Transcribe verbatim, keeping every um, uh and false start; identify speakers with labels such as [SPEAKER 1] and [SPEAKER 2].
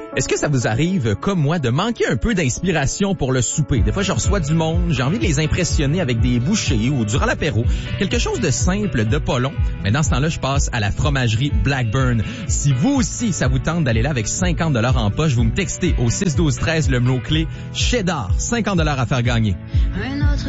[SPEAKER 1] Est-ce que ça vous arrive, comme moi, de manquer un peu d'inspiration pour le souper? Des fois, je reçois du monde, j'ai envie de les impressionner avec des bouchées ou durant l'apéro. Quelque chose de simple, de pas long. Mais dans ce temps-là, je passe à la fromagerie Blackburn. Si vous aussi, ça vous tente d'aller là avec cinquante dollars en poche, vous me textez au six douze treize le mot-clé cheddar. cinquante dollars à faire gagner. Un autre